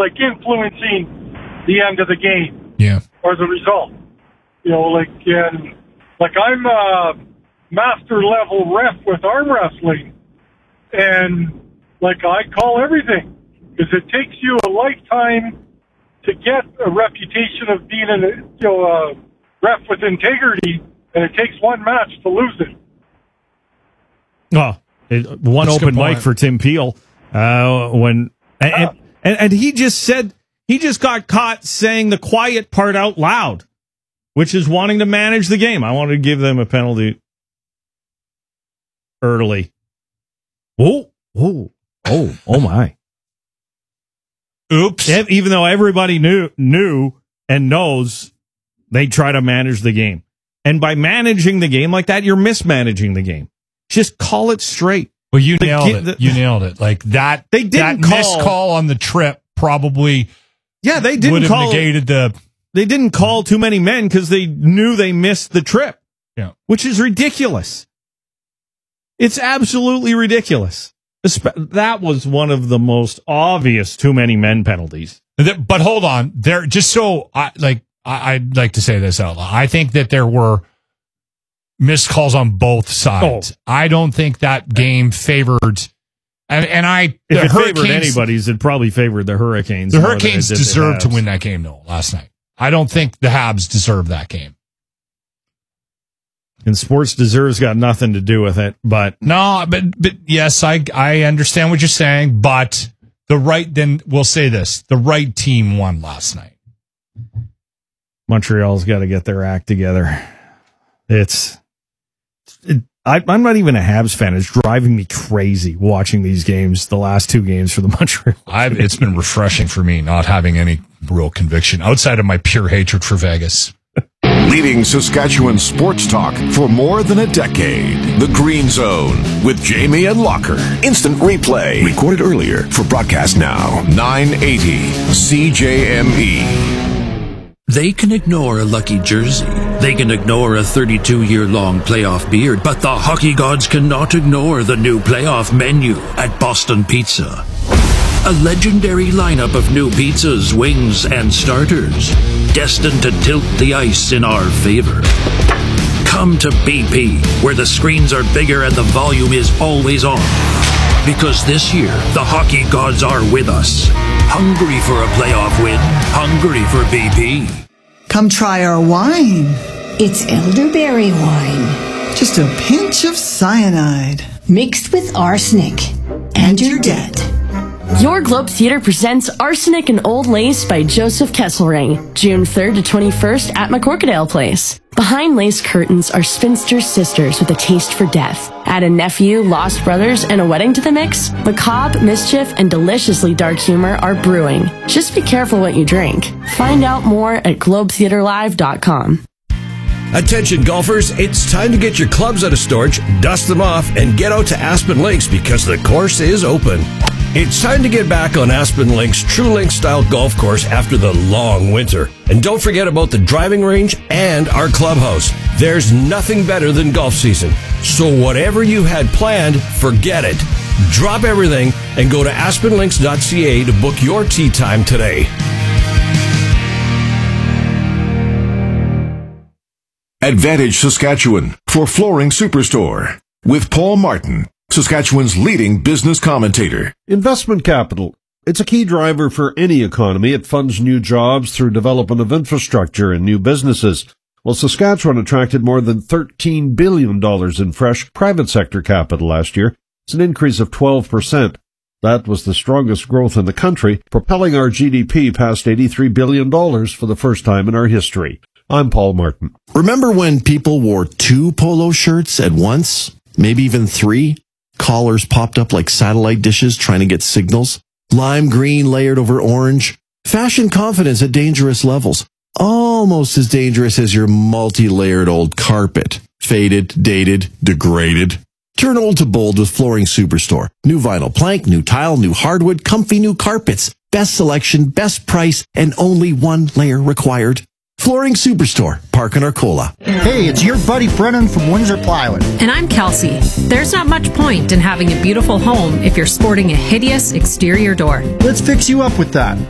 like influencing the end of the game. Yeah. Or the result. I'm a master level ref with arm wrestling, and I call everything because it takes you a lifetime to get a reputation of being a ref with integrity, and it takes one match to lose it. Oh, one That's open mic for Tim Peel and he just got caught saying the quiet part out loud, which is wanting to manage the game. I wanted to give them a penalty early. Oh my. Oops. Even though everybody knew and knows, they try to manage the game. And by managing the game like that, you're mismanaging the game. Just call it straight. Well, you nailed it. You nailed it. Like that. They didn't that missed call on the trip probably. Yeah, they didn't would have call. Negated the. They didn't call too many men because they knew they missed the trip. Yeah, which is ridiculous. It's absolutely ridiculous. That was one of the most obvious too many men penalties. But hold on, there. Just so I'd like to say this out loud. I think that there were missed calls on both sides. I don't think that game favored. If it favored anybody's, it probably favored the Hurricanes. The Hurricanes deserved to win that game, though, last night. I don't think the Habs deserve that game. And sports deserves got nothing to do with it, but yes, I understand what you're saying, but then we'll say this: the right team won last night. Montreal's got to get their act together. I'm not even a Habs fan. It's driving me crazy watching these games, the last two games for the Montreal. It's been refreshing for me not having any real conviction outside of my pure hatred for Vegas. Leading Saskatchewan sports talk for more than a decade. The Green Zone with Jamie and Locker. Instant replay. Recorded earlier for broadcast now. 980 CJME. They can ignore a lucky jersey. They can ignore a 32-year-long playoff beard. But the hockey gods cannot ignore the new playoff menu at Boston Pizza. A legendary lineup of new pizzas, wings, and starters, destined to tilt the ice in our favor. Come to BP, where the screens are bigger and the volume is always on. Because this year, the hockey gods are with us. Hungry for a playoff win. Hungry for BP. Come try our wine. It's elderberry wine. Just a pinch of cyanide. Mixed with arsenic. And you're dead. Your Globe Theater presents Arsenic and Old Lace by Joseph Kesselring, June 3rd to 21st at McCorkadale Place. Behind lace curtains are spinster sisters with a taste for death. Add a nephew, lost brothers, and a wedding to the mix. Macabre, mischief, and deliciously dark humor are brewing. Just be careful what you drink. Find out more at globetheaterlive.com. Attention golfers, it's time to get your clubs out of storage, dust them off, and get out to Aspen Links because the course is open. It's time to get back on Aspen Links' True Link style golf course after the long winter. And don't forget about the driving range and our clubhouse. There's nothing better than golf season. So whatever you had planned, forget it. Drop everything and go to aspenlinks.ca to book your tee time today. Advantage Saskatchewan for Flooring Superstore with Paul Martin, Saskatchewan's leading business commentator. Investment capital. It's a key driver for any economy. It funds new jobs through development of infrastructure and new businesses. Well, Saskatchewan attracted more than $13 billion in fresh private sector capital last year. It's an increase of 12%. That was the strongest growth in the country, propelling our GDP past $83 billion for the first time in our history. I'm Paul Martin. Remember when people wore 2 polo shirts at once? Maybe even 3? Collars popped up like satellite dishes trying to get signals. Lime green layered over orange. Fashion confidence at dangerous levels. Almost as dangerous as your multi-layered old carpet. Faded, dated, degraded. Turn old to bold with Flooring Superstore. New vinyl plank, new tile, new hardwood, comfy new carpets. Best selection, best price, and only 1 layer required. Flooring Superstore, Park and Arcola. Hey, it's your buddy Brennan from Windsor Plywood. And I'm Kelsey. There's not much point in having a beautiful home if you're sporting a hideous exterior door. Let's fix you up with that.